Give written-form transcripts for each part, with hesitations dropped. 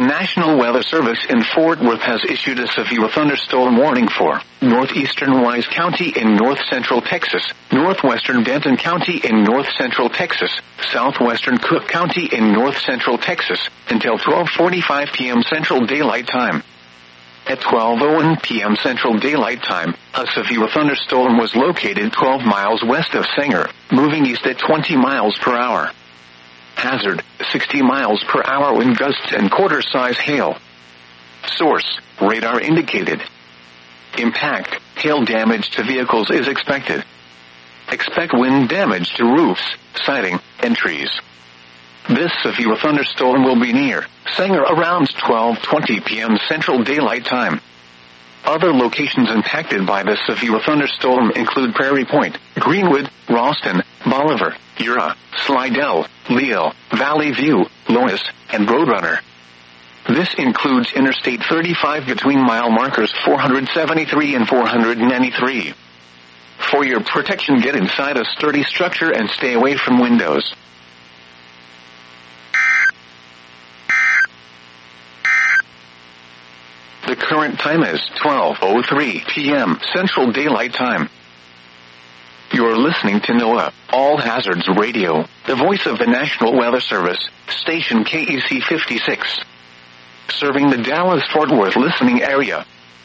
National Weather Service in Fort Worth has issued a severe thunderstorm warning for northeastern Wise County in north-central Texas, northwestern Denton County in north-central Texas, southwestern Cook County in north-central Texas, until 12:45 p.m. Central Daylight Time. At 12:01 p.m. Central Daylight Time, a severe thunderstorm was located 12 miles west of Sanger, moving east at 20 miles per hour. Hazard, 60 miles per hour wind gusts and quarter-size hail. Source, radar indicated. Impact, hail damage to vehicles is expected. Expect wind damage to roofs, siding, and trees. This severe thunderstorm will be near Sanger around 12:20 p.m. Central Daylight Time. Other locations impacted by this severe thunderstorm include Prairie Point, Greenwood, Ralston, Bolivar, Ura, Slidell, Leal, Valley View, Lois, and Roadrunner. This includes Interstate 35 between mile markers 473 and 493. For your protection, get inside a sturdy structure and stay away from windows. The current time is 12:03 p.m. Central Daylight Time. You're listening to NOAA, All Hazards Radio, the voice of the National Weather Service, station KEC 56. Serving the Dallas-Fort Worth listening area.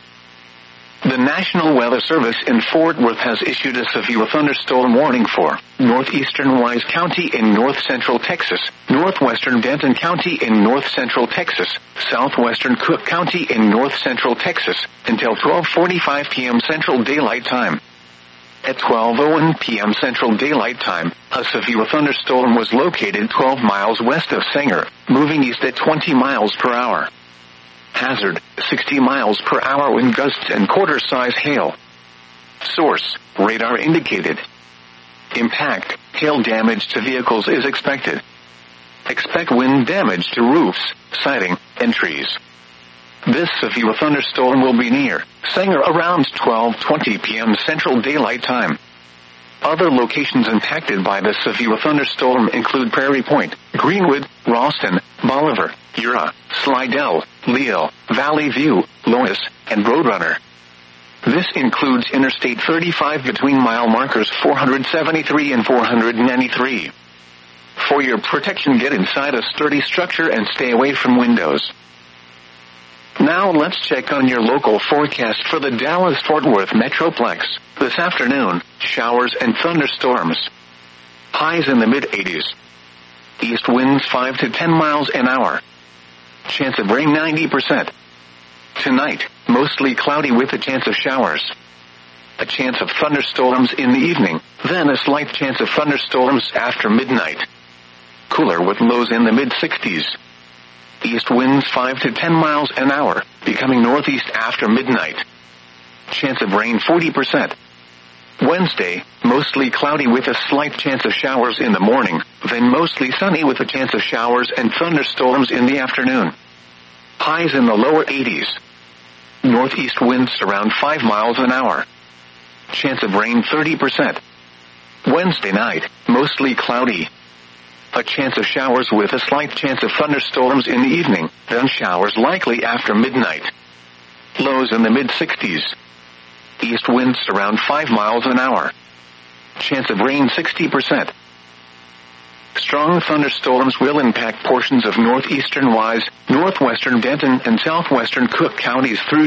The National Weather Service in Fort Worth has issued a severe thunderstorm warning for northeastern Wise County in north-central Texas, northwestern Denton County in north-central Texas, southwestern Cook County in north-central Texas, until 12:45 p.m. Central Daylight Time. At 12:01 p.m. Central Daylight Time, a severe thunderstorm was located 12 miles west of Sanger, moving east at 20 miles per hour. Hazard, 60 miles per hour wind gusts and quarter-size hail. Source, radar indicated. Impact, hail damage to vehicles is expected. Expect wind damage to roofs, siding, and trees. This severe thunderstorm will be near Sanger around 12:20 p.m. Central Daylight Time. Other locations impacted by this severe thunderstorm include Prairie Point, Greenwood, Ralston, Bolivar, Ura, Slidell, Leal, Valley View, Lois, and Roadrunner. This includes Interstate 35 between mile markers 473 and 493. For your protection, get inside a sturdy structure and stay away from windows. Now let's check on your local forecast for the Dallas-Fort Worth Metroplex. This afternoon, showers and thunderstorms. Highs in the mid-80s. East winds 5 to 10 miles an hour. Chance of rain 90%. Tonight, mostly cloudy with a chance of showers. A chance of thunderstorms in the evening, then a slight chance of thunderstorms after midnight. Cooler with lows in the mid-60s. East winds 5 to 10 miles an hour, becoming northeast after midnight. Chance of rain 40%. Wednesday, mostly cloudy with a slight chance of showers in the morning, then mostly sunny with a chance of showers and thunderstorms in the afternoon. Highs in the lower 80s. Northeast winds around 5 miles an hour. Chance of rain 30%. Wednesday night, mostly cloudy. A chance of showers with a slight chance of thunderstorms in the evening, then showers likely after midnight. Lows in the mid-60s. East winds around 5 miles an hour. Chance of rain 60%. Strong thunderstorms will impact portions of northeastern Wise, northwestern Denton, and southwestern Cook counties through